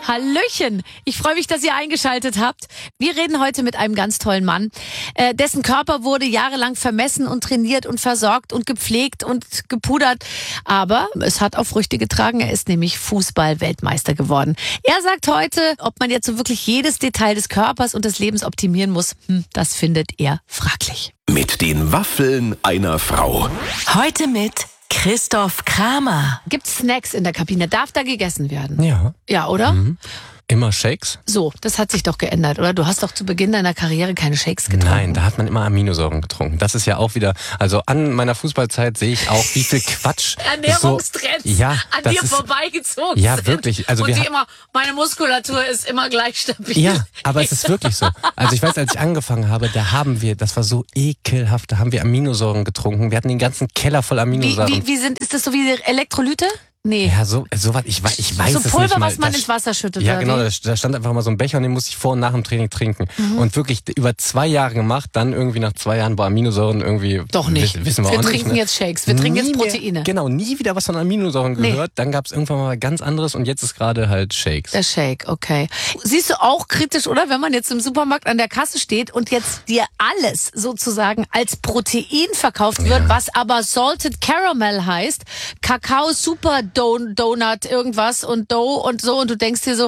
Hallöchen, ich freue mich, dass ihr eingeschaltet habt. Wir reden heute mit einem ganz tollen Mann. Dessen Körper wurde jahrelang vermessen und trainiert und versorgt und gepflegt und gepudert. Aber es hat auch Früchte getragen. Er ist nämlich Fußball-Weltmeister geworden. Er sagt heute, ob man jetzt so wirklich jedes Detail des Körpers und des Lebens optimieren muss, das findet er fraglich. Mit den Waffeln einer Frau. Heute mit Christoph Kramer. Gibt's Snacks in der Kabine? Darf da gegessen werden? Ja. Ja, oder? Immer Shakes? So, das hat sich doch geändert, oder? Du hast doch zu Beginn deiner Karriere keine Shakes getrunken. Nein, da hat man immer Aminosäuren getrunken. Das ist ja auch wieder, also an meiner Fußballzeit sehe ich auch, wie viel Quatsch. Ernährungstrends an dir vorbeigezogen sind. Ja, wirklich. Also und meine Muskulatur ist immer gleich stabil. Ja, aber es ist wirklich so. Also ich weiß, als ich angefangen habe, das war so ekelhaft, da haben wir Aminosäuren getrunken. Wir hatten den ganzen Keller voll Aminosäuren. Ist das so wie Elektrolyte? Nee. Ja, so was, ich weiß es nicht. So Pulver, mal. was man ins Wasser schüttet. Ja, oder genau, wie? da stand einfach mal so ein Becher und den musste ich vor und nach dem Training trinken. Und wirklich über 2 Jahre gemacht, dann irgendwie nach 2 Jahren bei Aminosäuren irgendwie... Doch nicht. Wissen wir auch trinken nicht, jetzt Shakes, wir trinken jetzt Proteine. Genau, nie wieder was von Aminosäuren gehört. Nee. Dann gab es irgendwann mal ganz anderes und jetzt ist gerade halt Shakes. Der Shake, okay. Siehst du auch kritisch, oder? Wenn man jetzt im Supermarkt an der Kasse steht und jetzt dir alles sozusagen als Protein verkauft wird, was aber Salted Caramel heißt, Kakao Super Donut, irgendwas und Dough und so, und du denkst dir so,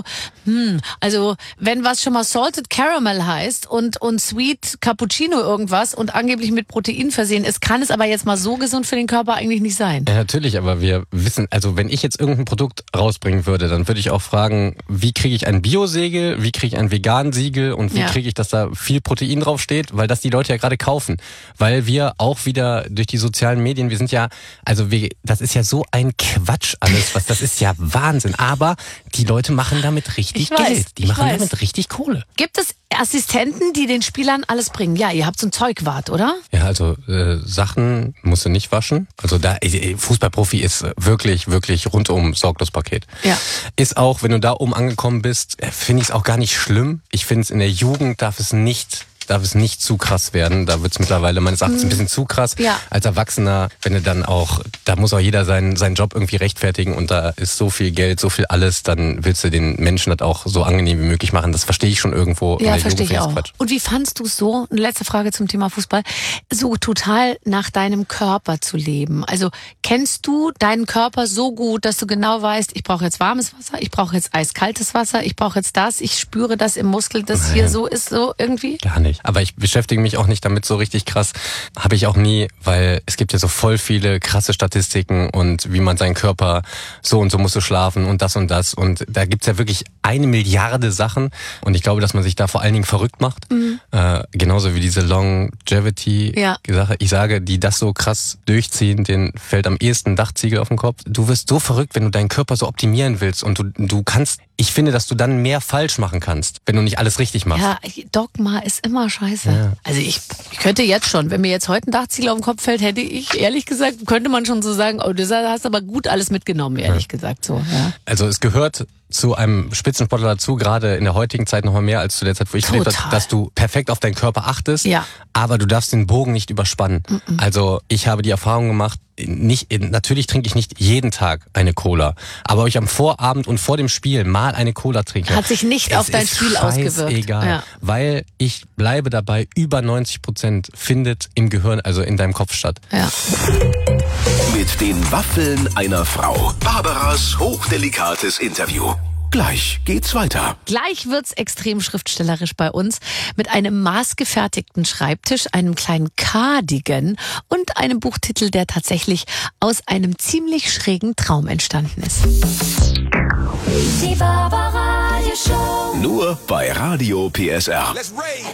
also wenn was schon mal Salted Caramel heißt und Sweet Cappuccino irgendwas und angeblich mit Protein versehen ist, kann es aber jetzt mal so gesund für den Körper eigentlich nicht sein. Ja, natürlich, aber wir wissen, also wenn ich jetzt irgendein Produkt rausbringen würde, dann würde ich auch fragen, wie kriege ich ein Biosiegel, wie kriege ich ein Vegan-Siegel und wie kriege ich, dass da viel Protein draufsteht, weil das die Leute ja gerade kaufen. Weil wir auch wieder durch die sozialen Medien, wir sind ja, also das ist ja so ein Quatsch alles, das ist ja Wahnsinn. Aber die Leute machen damit richtig Geld. Die machen damit richtig Kohle. Gibt es Assistenten, die den Spielern alles bringen? Ja, ihr habt so ein Zeugwart, oder? Ja, also Sachen musst du nicht waschen. Also Fußballprofi ist wirklich, wirklich rundum sorglos Paket. Ja. Ist auch, wenn du da oben angekommen bist, finde ich es auch gar nicht schlimm. Ich finde es in der Jugend darf es nicht zu krass werden. Da wird es mittlerweile meines Erachtens ein bisschen zu krass. Ja. Als Erwachsener, wenn du dann auch, da muss auch jeder seinen Job irgendwie rechtfertigen und da ist so viel Geld, so viel alles, dann willst du den Menschen das auch so angenehm wie möglich machen. Das verstehe ich schon irgendwo. Ja, in der verstehe ich auch. Quatsch. Und wie fandst du es so, eine letzte Frage zum Thema Fußball, so total nach deinem Körper zu leben? Also kennst du deinen Körper so gut, dass du genau weißt, ich brauche jetzt warmes Wasser, ich brauche jetzt eiskaltes Wasser, ich brauche jetzt das, ich spüre das im Muskel, das hier so ist, so irgendwie? Gar nicht. Aber ich beschäftige mich auch nicht damit so richtig krass. Habe ich auch nie, weil es gibt ja so voll viele krasse Statistiken und wie man seinen Körper so und so musst du schlafen und das und das. Und da gibt's ja wirklich 1 Milliarde Sachen. Und ich glaube, dass man sich da vor allen Dingen verrückt macht. Genauso wie diese Longevity-Sache. Ich sage, die das so krass durchziehen, denen fällt am ehesten ein Dachziegel auf den Kopf. Du wirst so verrückt, wenn du deinen Körper so optimieren willst. Und du kannst, ich finde, dass du dann mehr falsch machen kannst, wenn du nicht alles richtig machst. Ja, Dogma ist immer scheiße. Ja. Also ich könnte jetzt schon, wenn mir jetzt heute ein Dachziegel auf den Kopf fällt, hätte ich, ehrlich gesagt, könnte man schon so sagen, oh, du hast aber gut alles mitgenommen, ehrlich gesagt so. Ja. Also es gehört zu einem Spitzensportler dazu, gerade in der heutigen Zeit noch mal mehr als zu der Zeit, wo ich gelebt habe, dass du perfekt auf deinen Körper achtest, aber du darfst den Bogen nicht überspannen. Also ich habe die Erfahrung gemacht, natürlich trinke ich nicht jeden Tag eine Cola, aber ob ich am Vorabend und vor dem Spiel mal eine Cola trinke, hat sich nicht auf dein Spiel ausgewirkt. Egal, weil ich bleibe dabei, über 90% findet im Gehirn, also in deinem Kopf statt. Ja. Mit den Waffeln einer Frau. Barbaras hochdelikates Interview. Gleich geht's weiter. Gleich wird's extrem schriftstellerisch bei uns mit einem maßgefertigten Schreibtisch, einem kleinen Cardigan und einem Buchtitel, der tatsächlich aus einem ziemlich schrägen Traum entstanden ist. Die Barbaradio Show. Nur bei Radio PSR. Let's rage.